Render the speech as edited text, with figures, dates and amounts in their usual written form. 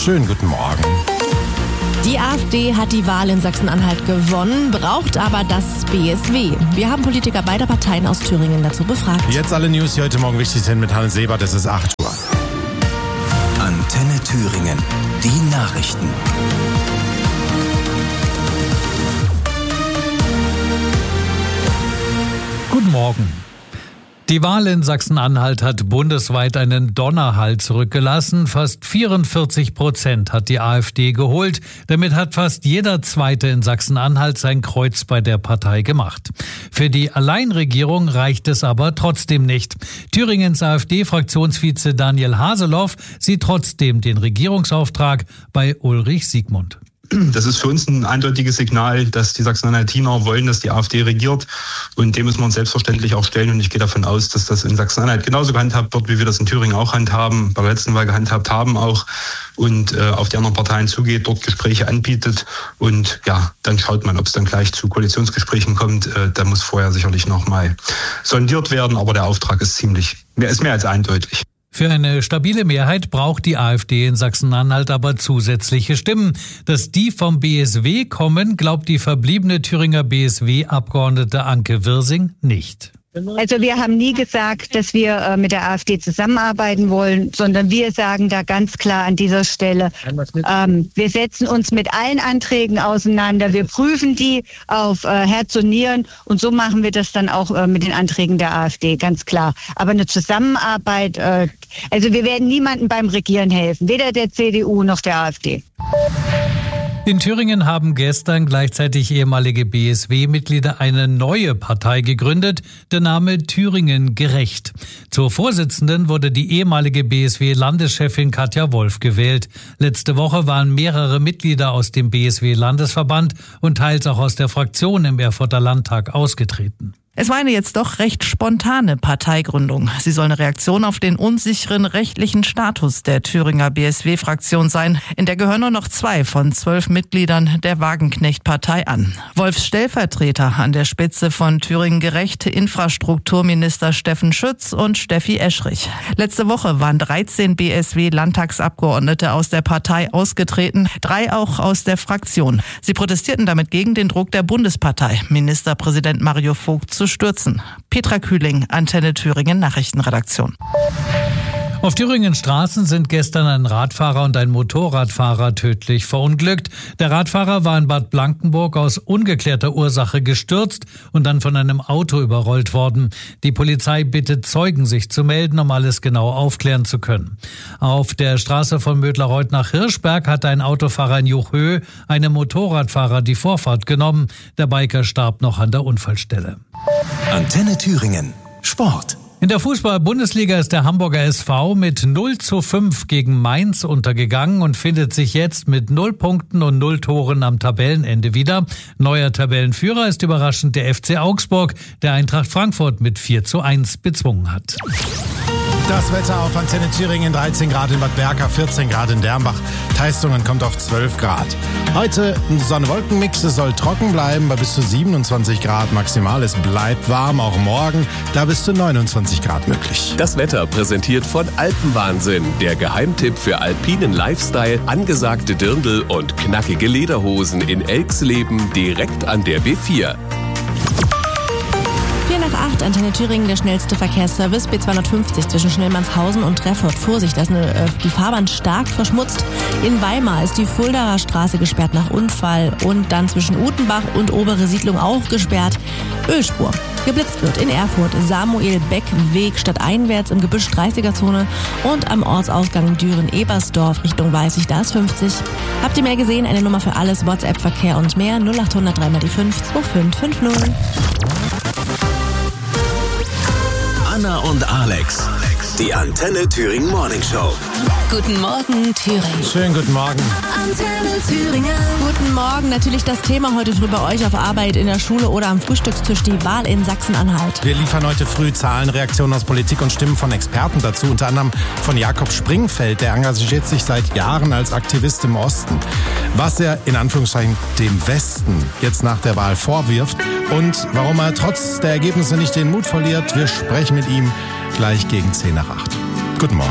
Schönen guten Morgen. Die AfD hat die Wahl in Sachsen-Anhalt gewonnen, braucht aber das BSW. Wir haben Politiker beider Parteien aus Thüringen dazu befragt. Jetzt alle News, die heute Morgen wichtig sind mit Hannes Sebert. Es ist 8 Uhr. Antenne Thüringen. Die Nachrichten. Guten Morgen. Die Wahl in Sachsen-Anhalt hat bundesweit einen Donnerhall zurückgelassen. Fast 44% hat die AfD geholt. Damit hat fast jeder Zweite in Sachsen-Anhalt sein Kreuz bei der Partei gemacht. Für die Alleinregierung reicht es aber trotzdem nicht. Thüringens AfD-Fraktionsvize Daniel Haseloff sieht trotzdem den Regierungsauftrag bei Ulrich Siegmund. Das ist für uns ein eindeutiges Signal, dass die Sachsen-Anhaltiner wollen, dass die AfD regiert. Und dem müssen wir uns selbstverständlich auch stellen. Und ich gehe davon aus, dass das in Sachsen-Anhalt genauso gehandhabt wird, wie wir das in Thüringen auch handhaben, bei der letzten Wahl gehandhabt haben auch. Und auf die anderen Parteien zugeht, dort Gespräche anbietet. Und ja, dann schaut man, ob es dann gleich zu Koalitionsgesprächen kommt. Da muss vorher sicherlich nochmal sondiert werden. Aber der Auftrag ist mehr als eindeutig. Für eine stabile Mehrheit braucht die AfD in Sachsen-Anhalt aber zusätzliche Stimmen. Dass die vom BSW kommen, glaubt die verbliebene Thüringer BSW-Abgeordnete Anke Wirsing nicht. Also wir haben nie gesagt, dass wir mit der AfD zusammenarbeiten wollen, sondern wir sagen da ganz klar an dieser Stelle, wir setzen uns mit allen Anträgen auseinander, wir prüfen die auf Herz und Nieren und so machen wir das dann auch mit den Anträgen der AfD, ganz klar. Aber eine Zusammenarbeit, also wir werden niemandem beim Regieren helfen, weder der CDU noch der AfD. In Thüringen haben gestern gleichzeitig ehemalige BSW-Mitglieder eine neue Partei gegründet, der Name Thüringen Gerecht. Zur Vorsitzenden wurde die ehemalige BSW-Landeschefin Katja Wolf gewählt. Letzte Woche waren mehrere Mitglieder aus dem BSW-Landesverband und teils auch aus der Fraktion im Erfurter Landtag ausgetreten. Es war eine jetzt doch recht spontane Parteigründung. Sie soll eine Reaktion auf den unsicheren rechtlichen Status der Thüringer BSW-Fraktion sein. In der gehören nur noch 2 von 12 Mitgliedern der Wagenknecht-Partei an. Wolfs Stellvertreter an der Spitze von Thüringen Gerecht, Infrastrukturminister Steffen Schütz und Steffi Eschrich. Letzte Woche waren 13 BSW-Landtagsabgeordnete aus der Partei ausgetreten, 3 auch aus der Fraktion. Sie protestierten damit gegen den Druck der Bundespartei, Ministerpräsident Mario Vogt zu stürzen. Petra Kühling, Antenne Thüringen Nachrichtenredaktion. Auf Thüringen Straßen sind gestern ein Radfahrer und ein Motorradfahrer tödlich verunglückt. Der Radfahrer war in Bad Blankenburg aus ungeklärter Ursache gestürzt und dann von einem Auto überrollt worden. Die Polizei bittet Zeugen, sich zu melden, um alles genau aufklären zu können. Auf der Straße von Mödlareuth nach Hirschberg hat ein Autofahrer in Juchhöhe einem Motorradfahrer die Vorfahrt genommen. Der Biker starb noch an der Unfallstelle. Antenne Thüringen. Sport. In der Fußball-Bundesliga ist der Hamburger SV mit 0:5 gegen Mainz untergegangen und findet sich jetzt mit 0 Punkten und 0 Toren am Tabellenende wieder. Neuer Tabellenführer ist überraschend der FC Augsburg, der Eintracht Frankfurt mit 4:1 bezwungen hat. Das Wetter auf Antenne Thüringen, 13 Grad in Bad Berka, 14 Grad in Dernbach. Teistungen kommt auf 12 Grad. Heute ein Sonne-Wolken-Mix, es soll trocken bleiben bei bis zu 27 Grad maximal. Es bleibt warm, auch morgen, da bis zu 29 Grad möglich. Das Wetter präsentiert von Alpenwahnsinn, der Geheimtipp für alpinen Lifestyle, angesagte Dirndl und knackige Lederhosen in Elxleben direkt an der B4. 7:08, Antenne Thüringen, der schnellste Verkehrsservice, B250 zwischen Schnellmannshausen und Treffort. Vorsicht, da ist die Fahrbahn stark verschmutzt. In Weimar ist die Fuldaer Straße gesperrt nach Unfall und dann zwischen Utenbach und Obere Siedlung auch gesperrt. Ölspur. Geblitzt wird in Erfurt, Samuel-Beck-Weg stadteinwärts im Gebüsch 30er-Zone und am Ortsausgang Düren-Ebersdorf Richtung Weißig, da ist 50. Habt ihr mehr gesehen? Eine Nummer für alles, WhatsApp-Verkehr und mehr, 0800 3 mal die 5 2550. Anna und Alex, die Antenne Thüringen Morning Show. Guten Morgen, Thüringen. Schönen guten Morgen. Antenne Thüringen. Guten Morgen. Natürlich das Thema heute früh bei euch auf Arbeit, in der Schule oder am Frühstückstisch, die Wahl in Sachsen-Anhalt. Wir liefern heute früh Zahlen, Reaktionen aus Politik und Stimmen von Experten dazu, unter anderem von Jakob Springfeld. Der engagiert sich seit Jahren als Aktivist im Osten. Was er in Anführungszeichen dem Westen jetzt nach der Wahl vorwirft und warum er trotz der Ergebnisse nicht den Mut verliert, wir sprechen mit ihm gleich gegen 7:50. Guten Morgen.